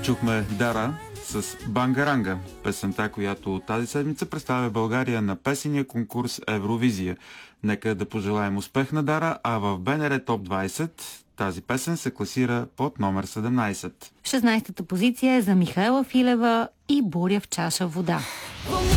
Чухме Дара с Бангаранга, песента, която тази седмица представя България на песения конкурс Евровизия. Нека да пожелаем успех на Дара, а в БНР Топ 20 тази песен се класира под номер 17. 16-та позиция е за Михаела Филева и Буря в чаша вода.